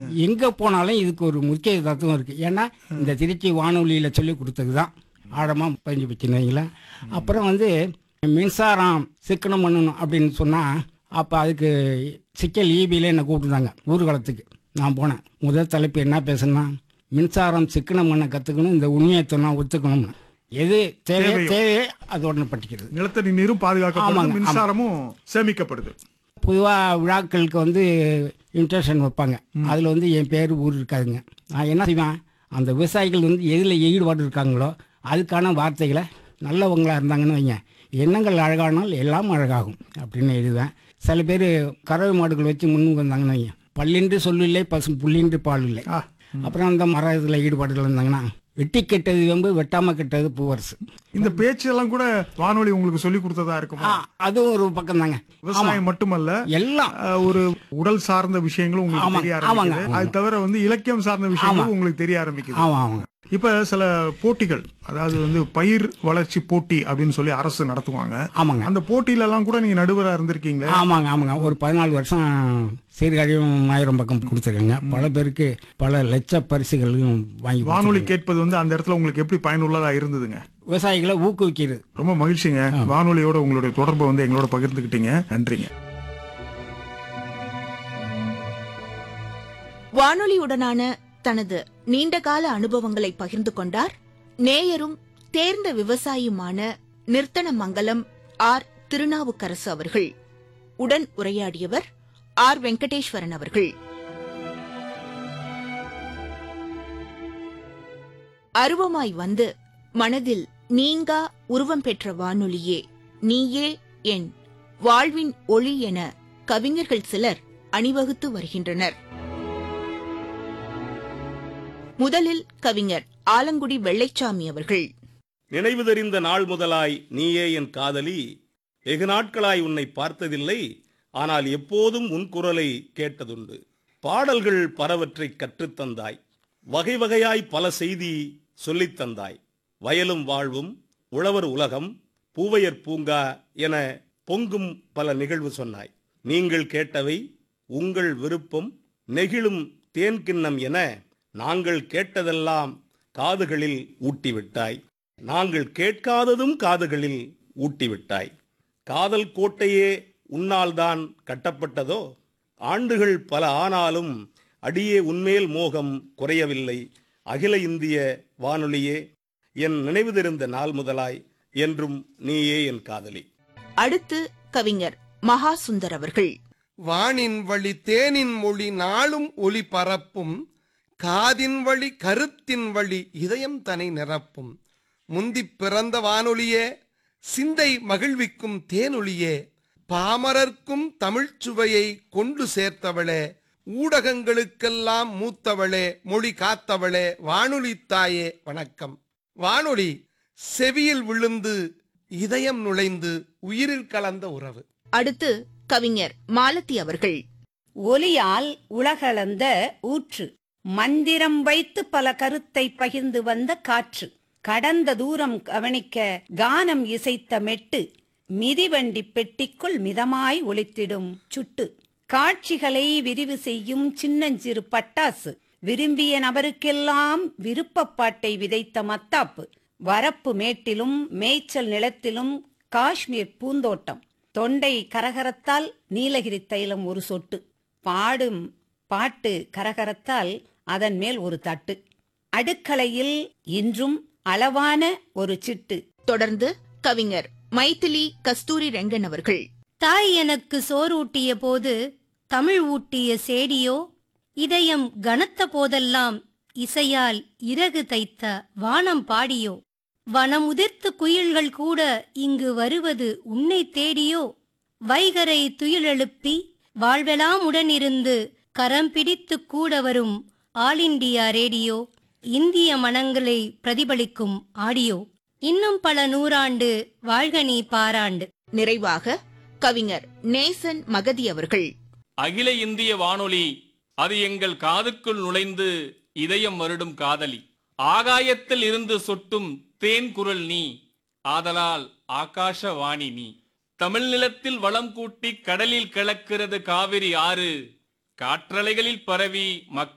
எங்கே போனாலும் இதுக்கு ஒரு முக்கிய தத்துவம் இருக்குது. ஏன்னா இந்த திருச்சி வானொலியில் சொல்லி கொடுத்தது தான் ஆழமாக பதிஞ்சு வச்சுருந்தீங்களா. அப்புறம் மின்சாரம் சிக்கனம் பண்ணணும் அப்படின்னு சொன்னால் அப்போ அதுக்கு சிக்கல் ஈபியில் என்னை கூப்பிட்டுருந்தாங்க ஊர்வலத்துக்கு. நான் போனேன். முதல் தலைப்பு என்ன பேசுனா, மின்சாரம் சிக்கனம் பண்ண கற்றுக்கணும், இந்த உண்மையை சொன்னால் ஒத்துக்கணும்னு. எது தேவையோ அது உடனே பட்டிக்கிறது. நிலத்தடி நீரும் பாதுகாக்கப்படுது, மின்சாரமும் சேமிக்கப்படுது. பொதுவாக விழாக்களுக்கு இன்ட்ரெஷன் வைப்பாங்க. அதில் என் பேர் ஊர் இருக்காதுங்க. நான் என்ன செய்வேன், அந்த விவசாயிகள் எதில் ஈடுபாடு இருக்காங்களோ அதுக்கான வார்த்தைகளை நல்லவங்களாக இருந்தாங்கன்னு வைங்க, எண்ணங்கள் அழகானால் எல்லாம் அழகாகும் அப்படின்னு எழுதுவேன். சில பேர் கறவை மாடுகள் வச்சு முன்னுக்கு வந்தாங்கன்னு வைங்க, பல்லின்றி சொல்லில்லை பசும் புள்ளின்றி பால் இல்லை. அப்புறம் அந்த மர இதில் ஈடுபாடுகள் இருந்தாங்கன்னா, வெட்டி கெட்டது வெட்டாம கெட்டது பூவரசு. இந்த பேச்செல்லாம் கூட வானொலி உங்களுக்கு சொல்லி கொடுத்ததா இருக்கும். அதுவும் ஒரு பக்கம் தாங்க. விவசாயம் மட்டுமல்ல, எல்லாம் ஒரு உடல் சார்ந்த விஷயங்களும் உங்களுக்கு தெரிய ஆரம்பிக்குது. அது தவிர இலக்கியம் சார்ந்த விஷயங்களும் உங்களுக்கு தெரிய ஆரம்பிக்குது. இப்ப சில போட்டிகள், அதாவது பயிர் வளர்ச்சி போட்டி அப்படின்னு சொல்லி அரசு நடத்துவாங்க. ஆமாங்க. அந்த போட்டியில எல்லாம் கூட நீங்க நடுவரா இருந்திருக்கீங்க. ஆமாங்க. ஒரு 14 வருஷம் சீர்காழியும் 1000 பக்கம் கொடுத்துருக்கீங்க. பல பேருக்கு பல லட்ச பரிசுகளையும் வாங்கி. வானொலி கேட்பது அந்த இடத்துல உங்களுக்கு எப்படி பயனுள்ளதா இருந்ததுங்க? விவசாயிகளை ஊக்குவிக்கிறது. ரொம்ப மகிழ்ச்சிங்க. வானொலியோட உங்களுடைய தொடர்பை எங்களோட பகிர்ந்துக்கிட்டீங்க. நன்றிங்க. வானொலியுடனான தனது நீண்டகால அனுபவங்களை பகிர்ந்து கொண்டார் நேயரும் தேர்ந்த விவசாயியுமான நிர்த்தனமங்கலம் ஆர். திருநாவுக்கரசு அவர்கள். உடன் உரையாடியவர் ஆர். வெங்கடேஸ்வரன் அவர்கள். அருவமாய் மனதில் நீங்கா உருவம் பெற்ற வானொலியே, நீயே என் வாழ்வின் ஒளி என கவிஞர்கள் சிலர் அணிவகுத்து வருகின்றனர். முதலில் கவிஞர் ஆலங்குடி வெள்ளைச்சாமி அவர்கள். நினைவு தெரிந்த நாள் முதலாய் நீயே என் காதலி, வெகு நாட்களாய் உன்னை பார்த்ததில்லை, ஆனால் எப்போதும் உன் குரலை கேட்டதுண்டு. பாடல்கள் பலவற்றை கற்றுத்தந்தாய், வகை வகையாய் பல செய்தி சொல்லித் தந்தாய். வயலும் வாழ்வும், உழவர் உலகம், பூவையர் பூங்கா என பொங்கும் பல நிகழ்வு சொன்னாய். நீங்கள் கேட்டவை, உங்கள் விருப்பம், நெகிழும் தேன் கிண்ணம் என நாங்கள் கேட்டதெல்லாம் காதுகளில் ஊட்டிவிட்டாய். நாங்கள் கேட்காததும் காதுகளில் ஊட்டிவிட்டாய். காதல் கோட்டையே உன்னால்தான் கட்டப்பட்டதோ? ஆண்டுகள் பல ஆனாலும் அடியே உன்மேல் மோகம் குறையவில்லை. அகில இந்திய வானொலியே, என் நினைவு தெரிந்த நாள் முதலாய் என்றும் நீயே என் காதலி. அடுத்து கவிஞர் மகா சுந்தர் அவர்கள். வானின் வழி தேனின் மொழி நாளும் ஒளி பரப்பும், காதின் வழி கருத்தின் வழி இதயம் தனை நிரப்பும். முந்தி பிறந்த வானொலியே, சிந்தை மகிழ்விக்கும் தேனொலியே, பாமரர்க்கும் தமிழ்ச்சுவையை கொண்டு சேர்த்தவளே, ஊடகங்களுக்கெல்லாம் மூத்தவளே, மொழி காத்தவளே, வானொலி தாயே வணக்கம். வானொலி செவியில் விழுந்து இதயம் நுழைந்து உயிரில் கலந்த உறவு. அடுத்து கவிஞர் மாலதி அவர்கள். ஒலியால் உலகளந்த ஊற்று, மந்திரம் வைத்து பல கருத்தை பகிர்ந்து வந்த காற்று, கடந்த தூரம் கவனிக்க கானம் இசைத்த மெட்டு, மிதிவண்டி பெட்டிக்குள் மிதமாய் ஒலித்திடும் சுட்டு, காட்சிகளை விரிவு செய்யும் சின்னஞ்சிறு பட்டாசு, விரும்பிய நபருக்கெல்லாம் விருப்பப்பாட்டை விதைத்த மத்தாப்பு, வரப்பு மேட்டிலும் மேய்ச்சல் நிலத்திலும் காஷ்மீர் பூந்தோட்டம், தொண்டை கரகரத்தால் நீலகிரி தைலம் ஒரு சொட்டு, பாடும் பாட்டு கரகரத்தால் அதன் மேல் ஒரு தட்டு, அடுக்கலையில் இன்றும் அளவான ஒரு சிட்டு. தொடர்ந்து கவிஞர் மைதிலி கஸ்தூரி ரெங்கன் அவர்கள். தாய் எனக்கு சோறூட்டிய போது தமிழ் ஊட்டிய சேடியோ, இதயம் கனத்த போதெல்லாம் இசையால் இறகு தைத்த வானம் பாடியோ, வனமுதிர்த்து குயில்கள் கூட இங்கு வருவது உன்னை தேடியோ, வைகரை துயிலெழுப்பி வாழ்வெல்லாம் உடனிருந்து கரம் பிடித்து கூட வரும் ஆல் இண்டியா ரேடியோ, இந்திய மனங்களை பிரதிபலிக்கும் ஆடியோ, இன்னும் பல நூறாண்டு வாழ்க நீ பாராண்டு. நிறைவாக கவிஞர் நேசன் மகதி அவர்கள். அகில இந்திய வானொலி, அது எங்கள் காதுக்குள் நுழைந்து இதயம் வருடும் காதலி, ஆகாயத்தில் இருந்து சொட்டும் தேன் குரல் நீ, ஆதலால் ஆகாஷவாணி நீ. தமிழ் நிலத்தில் வளம் கூட்டி கடலில் கலக்கிறது காவிரி ஆறு, காற்றலைகளில் பரவி மக்கள்